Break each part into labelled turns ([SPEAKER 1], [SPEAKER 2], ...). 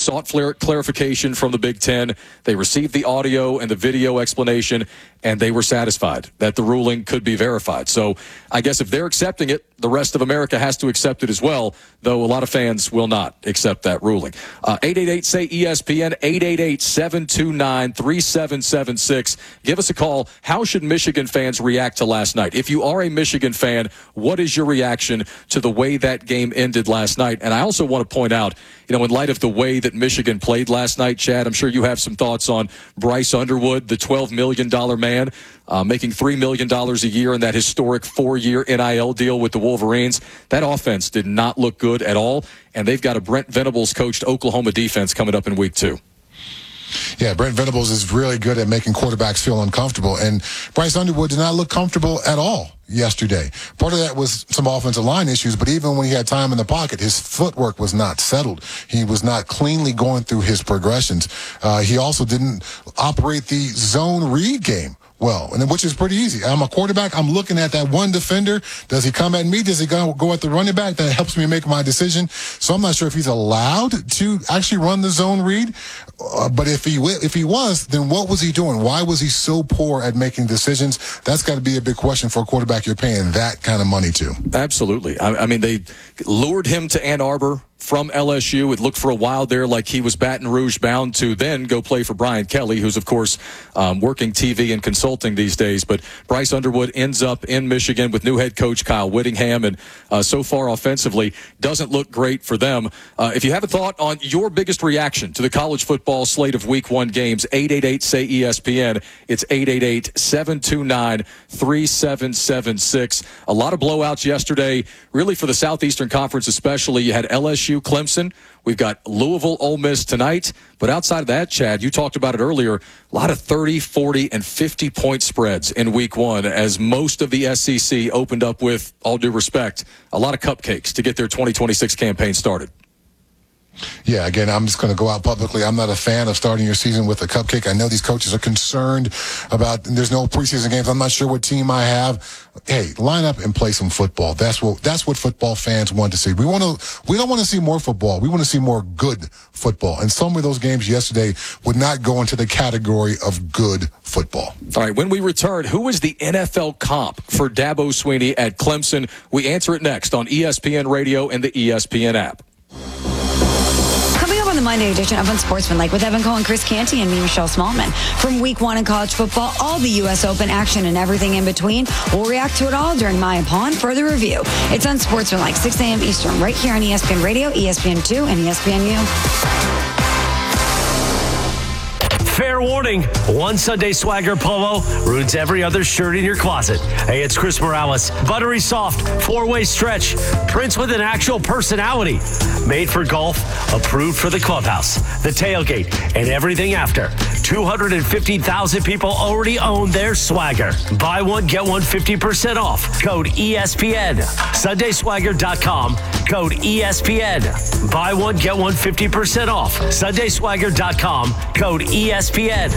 [SPEAKER 1] sought clarification from the Big Ten. They received the audio and the video explanation, and they were satisfied that the ruling could be verified. So I guess if they're accepting it, the rest of America has to accept it as well, though a lot of fans will not accept that ruling. 888-SAY-ESPN, 888-729-3776. Give us a call. How should Michigan fans react to last night? If you are a Michigan fan, what is your reaction to the way that game ended last night? And I also want to point out, in light of the way that Michigan played last night, Chad, I'm sure you have some thoughts on Bryce Underwood, the $12 million man, making $3 million a year in that historic 4-year NIL deal with the Wolverines. That offense did not look good at all, and they've got a Brent Venables coached Oklahoma defense coming up in week 2.
[SPEAKER 2] Yeah, Brent Venables is really good at making quarterbacks feel uncomfortable, and Bryce Underwood did not look comfortable at all yesterday. Part of that was some offensive line issues, but even when he had time in the pocket, his footwork was not settled. He was not cleanly going through his progressions. He also didn't operate the zone read game well, and which is pretty easy. I'm a quarterback. I'm looking at that one defender. Does he come at me? Does he go at the running back? That helps me make my decision. So I'm not sure if he's allowed to actually run the zone read. But if he was, then what was he doing? Why was he so poor at making decisions? That's got to be a big question for a quarterback you're paying that kind of money to.
[SPEAKER 1] Absolutely. I mean, they lured him to Ann Arbor from LSU. It looked for a while there like he was Baton Rouge bound to then go play for Brian Kelly, who's, of course, working TV and consulting these days. But Bryce Underwood ends up in Michigan with new head coach Kyle Whittingham, and so far offensively doesn't look great for them. If you have a thought on your biggest reaction to the college football slate of Week 1 games, 888-SAY-ESPN. It's 888-729-3776. A lot of blowouts yesterday, really for the Southeastern Conference especially. You had LSU, Clemson. We've got Louisville, Ole Miss tonight. But outside of that, Chad, you talked about it earlier, a lot of 30, 40, and 50-point spreads in Week 1 as most of the SEC opened up with, all due respect, a lot of cupcakes to get their 2026 campaign started.
[SPEAKER 2] Yeah, again, I'm just going to go out publicly. I'm not a fan of starting your season with a cupcake. I know these coaches are concerned about there's no preseason games. I'm not sure what team I have. Hey, line up and play some football. That's what football fans want to see. We don't want to see more football. We want to see more good football. And some of those games yesterday would not go into the category of good football.
[SPEAKER 1] All right, when we return, who is the NFL comp for Dabo Swinney at Clemson? We answer it next on ESPN Radio and the ESPN app.
[SPEAKER 3] Coming up on the Monday edition of Unsportsmanlike with Evan Cohen, Chris Canty, and me, Michelle Smallman. From Week 1 in college football, all the U.S. Open action and everything in between. We'll react to it all during my Upon Further Review. It's Unsportsmanlike, 6 a.m. Eastern, right here on ESPN Radio, ESPN2, and ESPNU.
[SPEAKER 4] Fair warning, one Sunday Swagger polo ruins every other shirt in your closet. Hey, it's Chris Morales. Buttery soft, 4-way stretch, prints with an actual personality. Made for golf, approved for the clubhouse, the tailgate, and everything after. 250,000 people already own their Swagger. Buy one, get one 50% off. Code ESPN. SundaySwagger.com. Code ESPN. Buy one, get one 50% off. SundaySwagger.com. Code ESPN.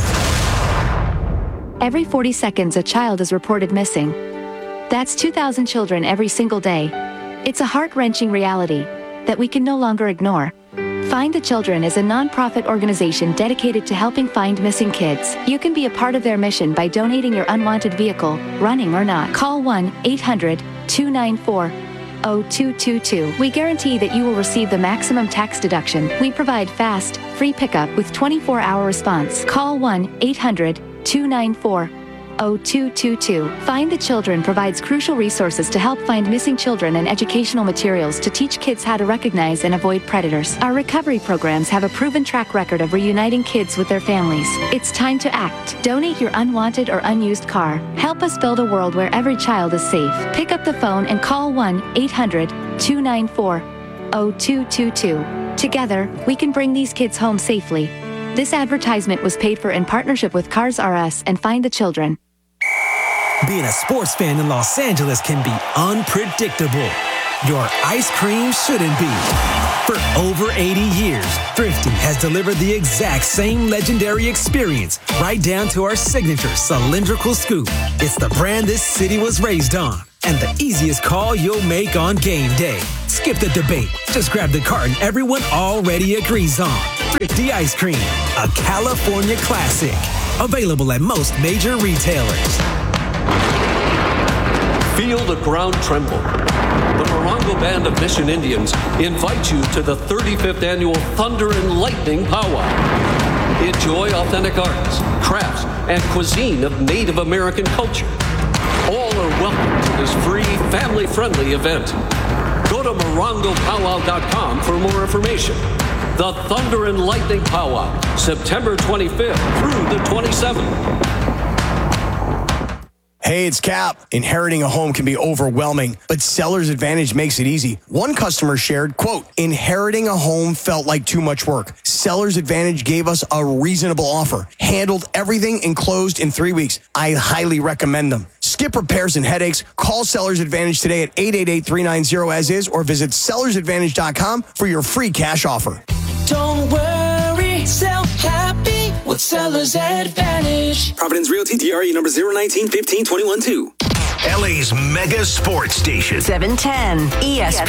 [SPEAKER 5] Every 40 seconds, a child is reported missing. That's 2,000 children every single day. It's a heart-wrenching reality that we can no longer ignore. Find the Children is a non-profit organization dedicated to helping find missing kids. You can be a part of their mission by donating your unwanted vehicle, running or not. Call 1-800-294-0222. We guarantee that you will receive the maximum tax deduction. We provide fast, free pickup with 24-hour response. Call 1-800-294-0222. Find the Children provides crucial resources to help find missing children and educational materials to teach kids how to recognize and avoid predators. Our recovery programs have a proven track record of reuniting kids with their families. It's time to act. Donate your unwanted or unused car. Help us build a world where every child is safe. Pick up the phone and call 1-800-294-0222. Together, we can bring these kids home safely. This advertisement was paid for in partnership with Cars R Us and Find the Children.
[SPEAKER 6] Being a sports fan in Los Angeles can be unpredictable. Your ice cream shouldn't be. For over 80 years, Thrifty has delivered the exact same legendary experience, right down to our signature cylindrical scoop. It's the brand this city was raised on, and the easiest call you'll make on game day. Skip the debate. Just grab the carton everyone already agrees on. Thrifty Ice Cream, a California classic. Available at most major retailers.
[SPEAKER 7] Feel the ground tremble. The Morongo Band of Mission Indians invite you to the 35th Annual Thunder and Lightning Powwow. Enjoy authentic arts, crafts, and cuisine of Native American culture. All are welcome to this free, family-friendly event. Go to morongopowwow.com for more information. The Thunder and Lightning Powwow, September 25th through the 27th.
[SPEAKER 8] Hey, it's Cap. Inheriting a home can be overwhelming, but Seller's Advantage makes it easy. One customer shared, quote, inheriting a home felt like too much work. Seller's Advantage gave us a reasonable offer, handled everything, and closed in 3 weeks. I highly recommend them. Skip repairs and headaches. Call Seller's Advantage today at 888-390-AS-IS or visit sellersadvantage.com for your free cash offer.
[SPEAKER 9] Don't worry, sell happy with Seller's Advantage.
[SPEAKER 10] Providence Realty, DRE number 019-15-21-2.
[SPEAKER 11] LA's mega sports station.
[SPEAKER 12] 710 ESPN.